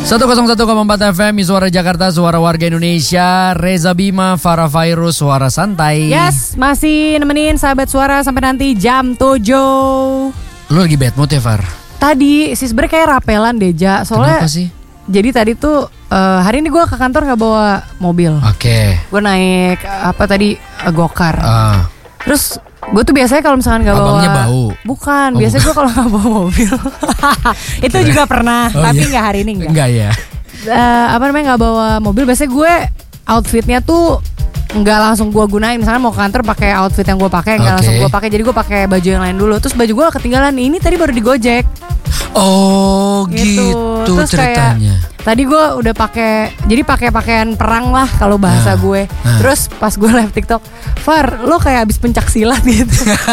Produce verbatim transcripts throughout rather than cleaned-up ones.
seratus satu koma empat F M, Suara Jakarta, suara warga Indonesia. Reza Bima, Farah Virus, suara santai. Yes, masih nemenin sahabat suara sampai nanti jam tujuh. Lu lagi bad mood ya, Far? Tadi sih sebenernya kayak rapelan deh, Ja. Soalnya kenapa sih? Jadi tadi tuh uh, hari ini gue ke kantor gak bawa mobil. Oke. Okay. Gue naik apa tadi uh, gokar. Uh. Terus gue tuh biasanya kalau misalkan gak bawa. Abangnya bau. Bukan, oh, biasanya gue kalau gak bawa mobil. Itu Kira. juga pernah, oh, tapi iya? Gak hari ini enggak. Enggak ya. Uh, apa namanya gak bawa mobil. Biasanya gue outfitnya tuh nggak langsung gue gunain. Misalnya mau ke kantor pakai outfit yang gue pakai, nggak okay. langsung gue pakai. Jadi gue pakai baju yang lain dulu. Terus baju gue ketinggalan. Ini tadi baru di Gojek. Oh gitu, gitu Terus ceritanya. Kayak, tadi gue udah pakai, jadi pakai pakaian perang lah kalau bahasa nah, gue. Nah. Terus pas gue live TikTok, Far, lo kayak abis pencak silat gitu.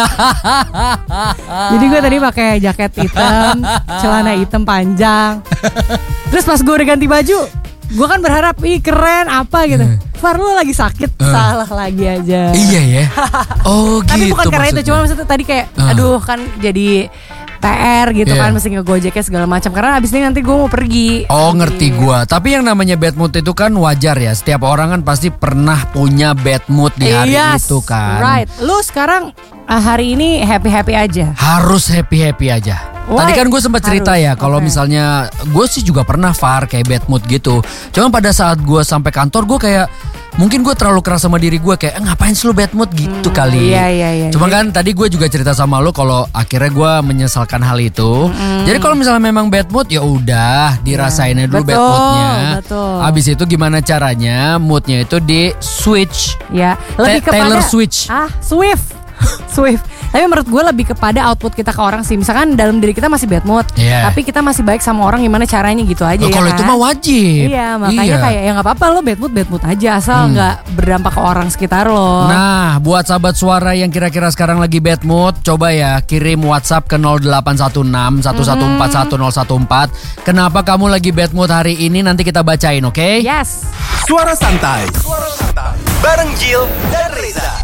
Jadi gue tadi pakai jaket hitam, celana hitam panjang. Terus pas gue udah ganti baju, gue kan berharap, ih keren apa gitu. Uh. Far, lu lagi sakit, uh. salah lagi aja. Iya ya. Oh gitu. Tapi bukan karena maksudnya. Itu, cuma maksudnya tadi kayak, uh. aduh kan jadi P R gitu yeah. kan, mesti ngegojeknya segala macam. Karena abis ini nanti gue mau pergi. Oh ngerti gue. Tapi yang namanya bad mood itu kan wajar ya. Setiap orang kan pasti pernah punya bad mood di hari yes, itu kan. Right. Lu sekarang hari ini happy-happy aja. Harus happy-happy aja. Why? Tadi kan gue sempat cerita ya, kalau okay. misalnya gue sih juga pernah Far kayak bad mood gitu. Cuma pada saat gue sampai kantor gue kayak mungkin gue terlalu keras sama diri gue kayak eh, ngapain sih lu bad mood gitu hmm, kali. Iya, iya, iya, Cuma iya. kan tadi gue juga cerita sama lu kalau akhirnya gue menyesalkan hal itu. Hmm. Jadi kalau misalnya memang bad mood ya udah dirasainnya dulu betul, bad moodnya. Betul. Abis itu gimana caranya moodnya itu di switch. Ya lebih kepada Taylor Switch. Ah Swift. Swift. Tapi menurut gue lebih kepada output kita ke orang sih. Misalkan dalam diri kita masih bad mood, yeah. tapi kita masih baik sama orang, gimana caranya gitu aja. Oh, ya kalau kan? itu mah wajib. Iya, makanya iya. kayak ya nggak apa-apa lo bad mood bad mood aja, asal nggak hmm. berdampak ke orang sekitar lo. Nah, buat sahabat suara yang kira-kira sekarang lagi bad mood, coba ya kirim WhatsApp ke nol delapan satu enam satu satu empat satu nol satu empat. Kenapa kamu lagi bad mood hari ini? Nanti kita bacain, oke? Okay? Yes. Suara santai. Suara santai. Bareng Jill dan Reza.